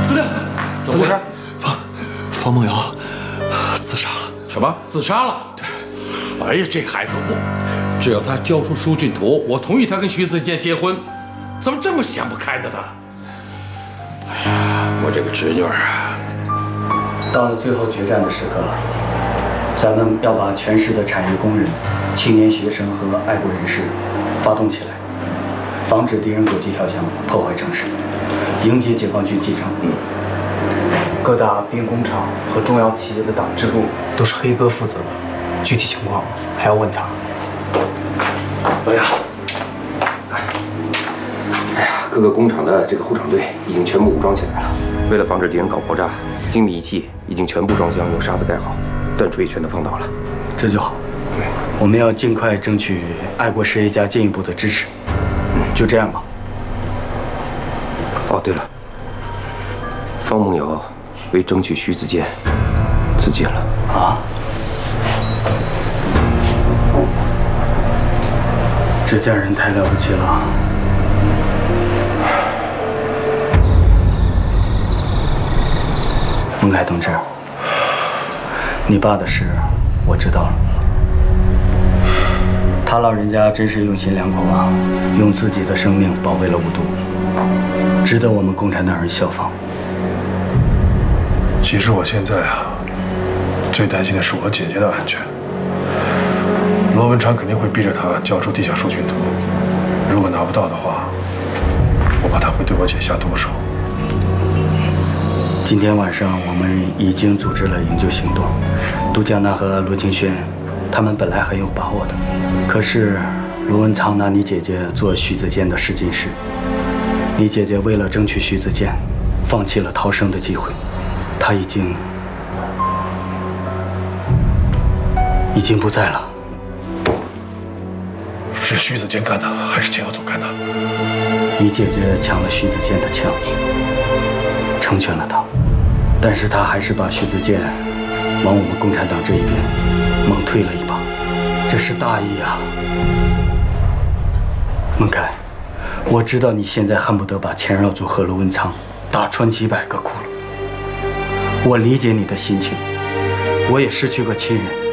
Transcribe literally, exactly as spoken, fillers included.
司令， 怎么回事？ 方方梦瑶自杀了。 什么？自杀了？对。哎呀，这孩子，我只要他交出书俊图，我同意他跟徐子健结婚。怎么这么想不开的他？哎呀，我这个侄女儿啊！ 到了最后决战的时刻了，咱们要把全市的产业工人、青年学生和爱国人士发动起来，防止敌人狗急跳墙，破坏城市，迎接解放军进城。嗯。 各大兵工厂和重要企业的党支部都是黑哥负责的，具体情况还要问他。 老杨，哎呀，各个工厂的这个护厂队已经全部武装起来了。为了防止敌人搞爆炸，精密仪器已经全部装箱，用沙子盖好，断锤全都放倒了。 这就好。对，我们要尽快争取爱国实业家进一步的支持。嗯，就这样吧。 哦，对了，方梦瑶为争取徐子健自尽了。 啊？这家人太了不起了。孟凯同志，你爸的事我知道了。他老人家真是用心良苦啊，用自己的生命保卫了五都，值得我们共产党人效仿。 其实我现在啊，最担心的是我姐姐的安全。罗文昌肯定会逼着他交出地下书俊图，如果拿不到的话，我怕他会对我姐下毒手。 今天晚上我们已经组织了营救行动，杜江娜和罗清轩，他们本来很有把握的，可是罗文昌拿你姐姐做徐子健的试金石，你姐姐为了争取徐子健，放弃了逃生的机会，她已经已经不在了。 是徐子健干的，还是钱耀祖干的？ 你姐姐抢了徐子健的枪，成全了他，但是他还是把徐子健往我们共产党这一边猛推了一把，这是大义啊！孟凯，我知道你现在恨不得把钱耀祖和罗文昌打穿几百个窟窿，我理解你的心情，我也失去过亲人。